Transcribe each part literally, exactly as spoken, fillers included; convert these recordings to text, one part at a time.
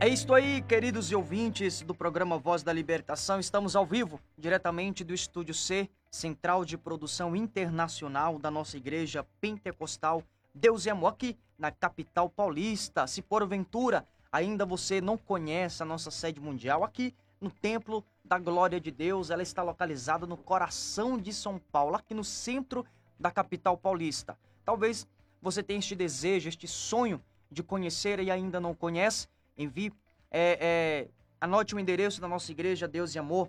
É isto aí, queridos e ouvintes do programa Voz da Libertação. Estamos ao vivo, diretamente do Estúdio C, Central de Produção Internacional da nossa Igreja Pentecostal Deus e Amor, aqui na capital paulista. Se porventura ainda você não conhece a nossa sede mundial, aqui no Templo da Glória de Deus, ela está localizada no coração de São Paulo, aqui no centro da capital paulista. Talvez você tenha este desejo, este sonho de conhecer e ainda não conhece. Envie, é, é, anote o endereço da nossa igreja Deus e Amor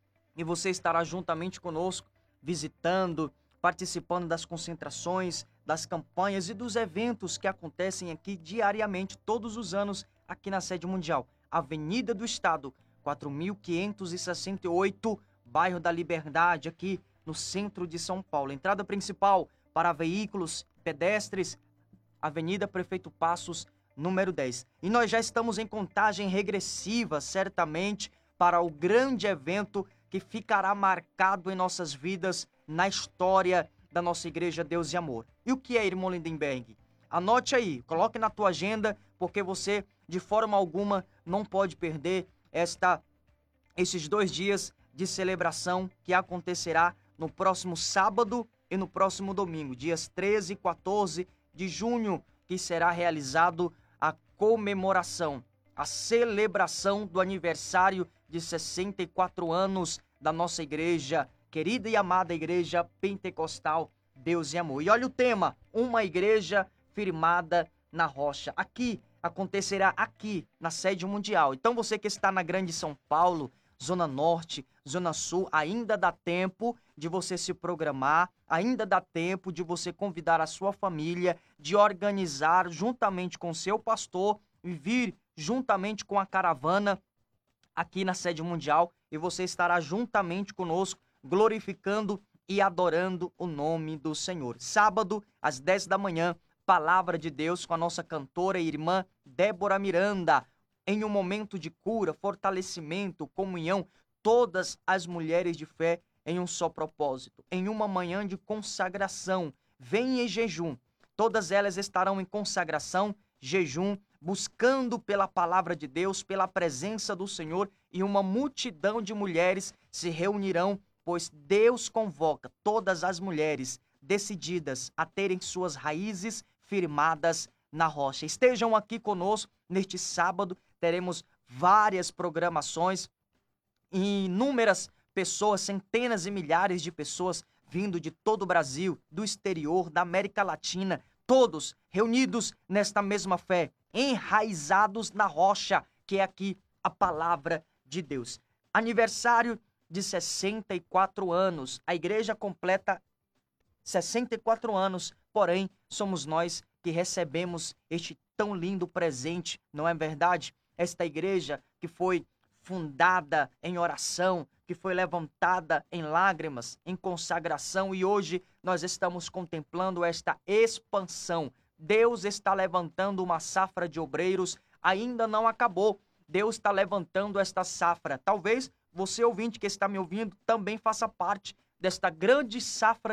e você estará juntamente conosco, visitando, participando das concentrações, das campanhas e dos eventos que acontecem aqui diariamente, todos os anos, aqui na sede mundial. Avenida do Estado, quatro mil quinhentos e sessenta e oito, bairro da Liberdade, aqui no centro de São Paulo. Entrada principal para veículos, pedestres, Avenida Prefeito Passos, número dez. E nós já estamos em contagem regressiva, certamente, para o grande evento que ficará marcado em nossas vidas, na história da nossa Igreja Deus e Amor. E o que é, irmão Lindenberg? Anote aí, coloque na tua agenda, porque você, de forma alguma, não pode perder esta, esses dois dias de celebração que acontecerá no próximo sábado e no próximo domingo, dias treze e quatorze de junho, que será realizado a comemoração, a celebração do aniversário de sessenta e quatro anos da nossa igreja, querida e amada Igreja Pentecostal Deus e Amor. E olha o tema, uma igreja firmada na rocha. Aqui, acontecerá aqui, na sede mundial. Então você que está na Grande São Paulo, Zona Norte, Zona Sul, ainda dá tempo de você se programar, ainda dá tempo de você convidar a sua família, de organizar juntamente com seu pastor e vir juntamente com a caravana aqui na sede mundial e você estará juntamente conosco glorificando e adorando o nome do Senhor. Sábado, às dez da manhã, Palavra de Deus com a nossa cantora e irmã Débora Miranda, em um momento de cura, fortalecimento, comunhão, todas as mulheres de fé em um só propósito, em uma manhã de consagração. Vem em jejum. Todas elas estarão em consagração, jejum, buscando pela palavra de Deus, pela presença do Senhor, e uma multidão de mulheres se reunirão, pois Deus convoca todas as mulheres decididas a terem suas raízes firmadas na rocha. Estejam aqui conosco neste sábado, teremos várias programações, inúmeras pessoas, centenas e milhares de pessoas vindo de todo o Brasil, do exterior, da América Latina, todos reunidos nesta mesma fé, enraizados na rocha, que é aqui a palavra de Deus. Aniversário de sessenta e quatro anos, a igreja completa sessenta e quatro anos, porém somos nós que recebemos este tão lindo presente, não é verdade? Esta igreja que foi fundada em oração, que foi levantada em lágrimas, em consagração, e hoje nós estamos contemplando esta expansão. Deus está levantando uma safra de obreiros, ainda não acabou. Deus está levantando esta safra. Talvez você, ouvinte que está me ouvindo, também faça parte desta grande safra